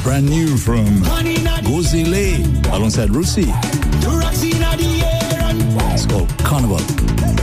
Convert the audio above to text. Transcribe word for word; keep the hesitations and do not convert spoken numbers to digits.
brand new from Gozile alongside Rusi. It's called Carnival.